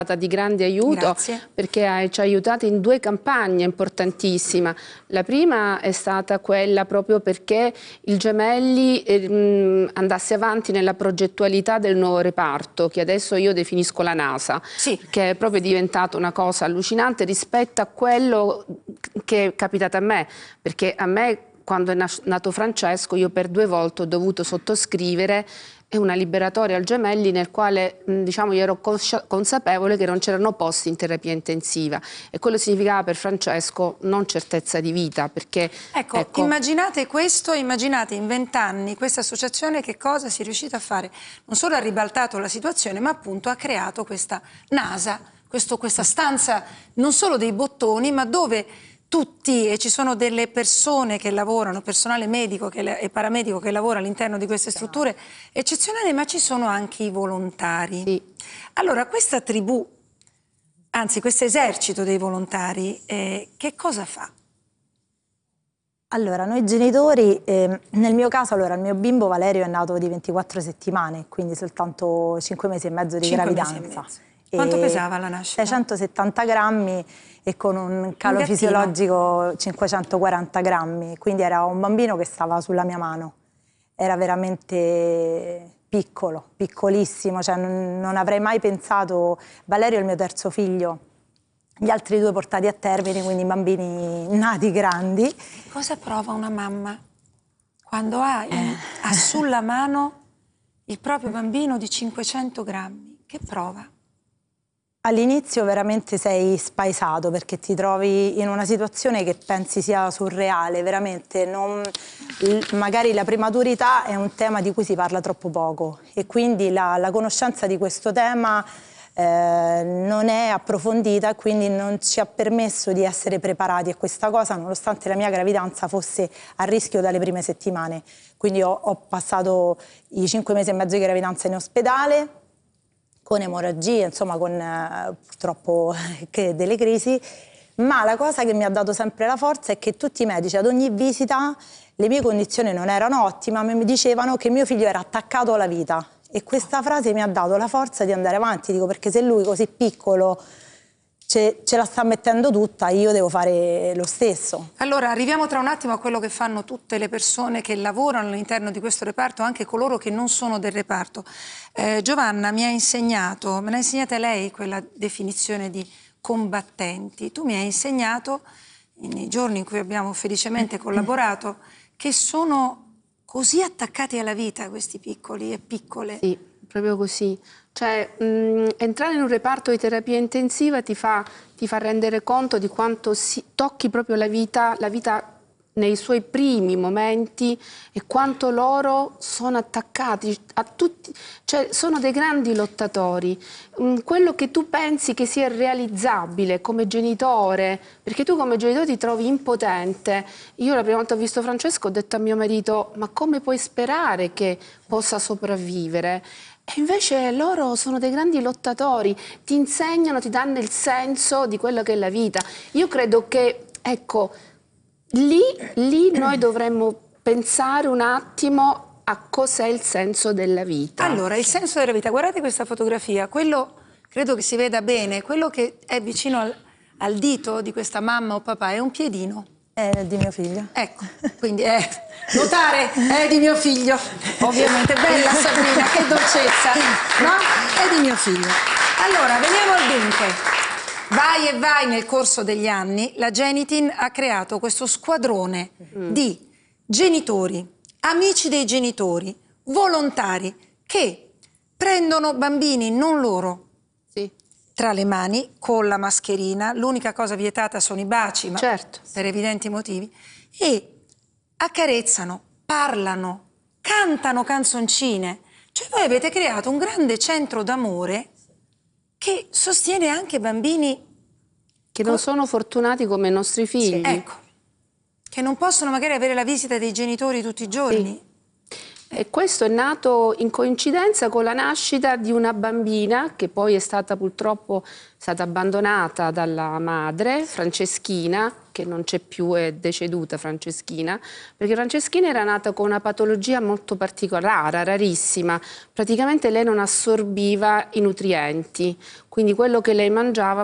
di grande aiuto. Grazie. Perché ci ha aiutato in 2 campagne importantissime. La prima è stata quella proprio perché il Gemelli andasse avanti nella progettualità del nuovo reparto, che adesso io definisco la NASA, Sì. che è proprio diventata una cosa allucinante rispetto a quello che è capitato a me, perché a me quando è nato Francesco io per 2 volte ho dovuto sottoscrivere una liberatoria al Gemelli nel quale diciamo, io ero consapevole che non c'erano posti in terapia intensiva e quello significava per Francesco non certezza di vita perché ecco, immaginate questo, immaginate in 20 anni questa associazione che cosa si è riuscita a fare. Non solo ha ribaltato la situazione ma appunto ha creato questa NASA, questa stanza non solo dei bottoni ma dove tutti, e ci sono delle persone che lavorano, personale medico e paramedico che lavora all'interno di queste strutture eccezionali, ma ci sono anche i volontari. Sì. Allora, questa tribù, anzi questo esercito dei volontari, che cosa fa? Allora, noi genitori, nel mio caso, allora, il mio bimbo Valerio è nato di 24 settimane, quindi soltanto 5 mesi e mezzo di 5 gravidanza. mesi e mezzo. Quanto pesava alla nascita? 670 grammi e con un calo fisiologico 540 grammi, quindi era un bambino che stava sulla mia mano. Era veramente piccolo, piccolissimo, cioè non avrei mai pensato. Valerio è il mio terzo figlio, gli altri 2 portati a termine, quindi bambini nati grandi. Cosa prova una mamma quando ha sulla mano il proprio bambino di 500 grammi? Che prova? All'inizio veramente sei spaesato perché ti trovi in una situazione che pensi sia surreale, veramente. Magari la prematurità è un tema di cui si parla troppo poco e quindi la conoscenza di questo tema non è approfondita e quindi non ci ha permesso di essere preparati a questa cosa nonostante la mia gravidanza fosse a rischio dalle prime settimane. Quindi ho passato i 5 mesi e mezzo di gravidanza in ospedale, con emorragie, insomma con purtroppo delle crisi, ma la cosa che mi ha dato sempre la forza è che tutti i medici ad ogni visita, le mie condizioni non erano ottime, ma mi dicevano che mio figlio era attaccato alla vita e questa frase mi ha dato la forza di andare avanti, dico perché se lui così piccolo ce la sta mettendo tutta, io devo fare lo stesso. Allora, arriviamo tra un attimo a quello che fanno tutte le persone che lavorano all'interno di questo reparto, anche coloro che non sono del reparto. Giovanna me l'ha insegnata lei quella definizione di combattenti. Tu mi hai insegnato, nei giorni in cui abbiamo felicemente collaborato, che sono così attaccati alla vita questi piccoli e piccole. Sì, proprio così. Cioè, entrare in un reparto di terapia intensiva ti fa rendere conto di quanto tocchi proprio la vita nei suoi primi momenti e quanto loro sono attaccati a tutti, cioè sono dei grandi lottatori. Quello che tu pensi che sia realizzabile come genitore, perché tu come genitore ti trovi impotente. Io la prima volta ho visto Francesco ho detto a mio marito: ma come puoi sperare che possa sopravvivere? E invece loro sono dei grandi lottatori, ti insegnano, ti danno il senso di quello che è la vita. Io credo che, ecco, lì noi dovremmo pensare un attimo a cos'è il senso della vita. Allora, il senso della vita, guardate questa fotografia, quello credo che si veda bene, quello che è vicino al dito di questa mamma o papà è un piedino. È di mio figlio. Ecco, quindi notare è di mio figlio, ovviamente. Bella Sabrina, che dolcezza, no? È di mio figlio. Allora, veniamo al dunque. Vai e vai nel corso degli anni, la Genitin ha creato questo squadrone di genitori, amici dei genitori, volontari, che prendono bambini non loro tra le mani con la mascherina, l'unica cosa vietata sono i baci, ma per evidenti motivi, e accarezzano, parlano, cantano canzoncine. Cioè voi avete creato un grande centro d'amore che sostiene anche bambini che non sono fortunati come i nostri figli. Sì, ecco, che non possono magari avere la visita dei genitori tutti i giorni. Sì. E questo è nato in coincidenza con la nascita di una bambina che poi è stata purtroppo abbandonata dalla madre, Franceschina, che non c'è più, è deceduta Franceschina, perché Franceschina era nata con una patologia molto particolare, rarissima. Praticamente lei non assorbiva i nutrienti, quindi quello che lei mangiava